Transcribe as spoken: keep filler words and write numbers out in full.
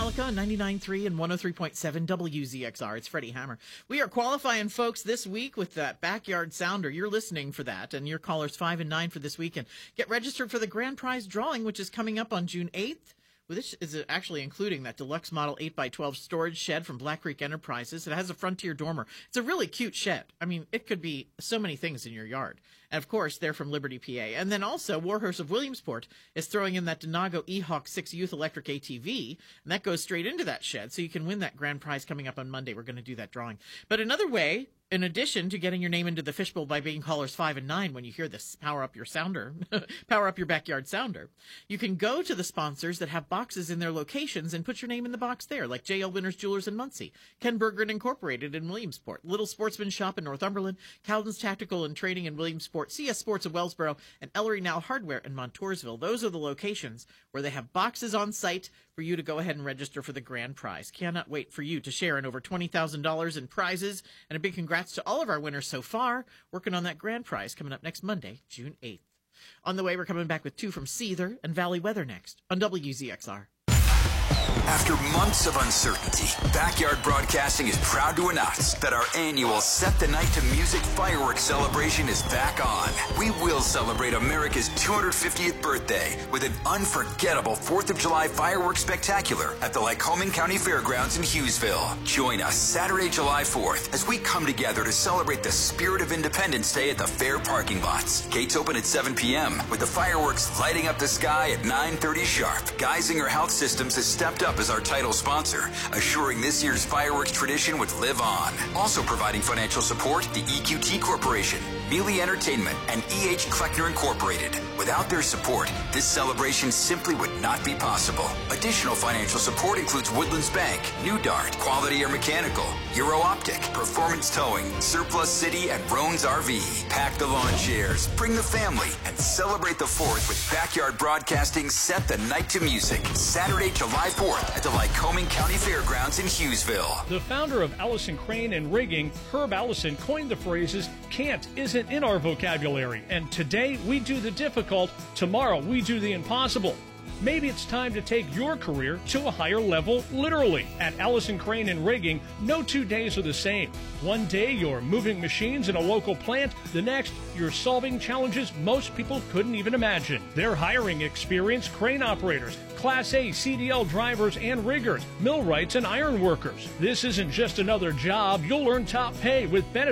Metallica on ninety-nine point three and one oh three point seven W Z X R. It's Freddie Hammer. We are qualifying folks this week with that Backyard Sounder. You're listening for that, and your callers five and nine for this weekend. Get registered for the grand prize drawing, which is coming up on June eighth. Well, this is actually including that deluxe model eight by twelve storage shed from Black Creek Enterprises. It has a Frontier dormer. It's a really cute shed. I mean, it could be so many things in your yard. And, of course, they're from Liberty, P A. And then also, Warhorse of Williamsport is throwing in that Denago E-Hawk six Youth Electric A T V, and that goes straight into that shed, so you can win that grand prize coming up on Monday. We're going to do that drawing. But another way, in addition to getting your name into the fishbowl by being callers five and nine when you hear this, power up your sounder, power up your backyard sounder, you can go to the sponsors that have boxes in their locations and put your name in the box there, like J L Winners Jewelers in Muncie, Ken Berger Incorporated in Williamsport, Little Sportsman Shop in Northumberland, Cowden's Tactical and Training in Williamsport, C S Sports in Wellsboro, and Ellery Now Hardware in Montoursville. Those are the locations where they have boxes on site for you to go ahead and register for the grand prize. Cannot wait for you to share in over twenty thousand dollars in prizes, and a big congrats to all of our winners so far, working on that grand prize coming up next Monday, June eighth. On the way, we're coming back with two from Seether and Valley Weather next on W Z X R. After months of uncertainty, Backyard Broadcasting is proud to announce that our annual Set the Night to Music fireworks celebration is back on. We will celebrate America's two hundred fiftieth birthday with an unforgettable fourth of July fireworks spectacular at the Lycoming County Fairgrounds in Hughesville. Join us Saturday, July fourth, as we come together to celebrate the spirit of Independence Day at the fair parking lots. Gates open at seven p.m. with the fireworks lighting up the sky at nine thirty sharp. Geisinger Health Systems has stepped up as our title sponsor, assuring this year's fireworks tradition would live on. Also providing financial support, the E Q T Corporation, Mealy Entertainment, and E H Kleckner Incorporated. Without their support, this celebration simply would not be possible. Additional financial support includes Woodlands Bank, New Dart, Quality Air Mechanical, Euro Optic, Performance Towing, Surplus City, and Roan's R V. Pack the lawn chairs, bring the family, and celebrate the fourth with Backyard Broadcasting Set the Night to Music. Saturday, July fourth at the Lycoming County Fairgrounds in Hughesville. The founder of Allison Crane and Rigging, Herb Allison, coined the phrases, can't isn't in our vocabulary, and today we do the difficult, tomorrow we do the impossible. Maybe it's time to take your career to a higher level, literally. At Allison Crane and Rigging, no two days are the same. One day you're moving machines in a local plant, the next you're solving challenges most people couldn't even imagine. They're hiring experienced crane operators, Class A C D L drivers and riggers, millwrights and iron workers. This isn't just another job. You'll earn top pay with benefits